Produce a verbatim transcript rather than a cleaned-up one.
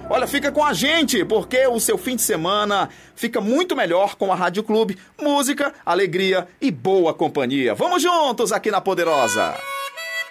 Olha, fica com a gente, porque o seu fim de semana fica muito melhor com a Rádio Clube. Música, alegria e boa companhia. Vamos juntos aqui na Poderosa.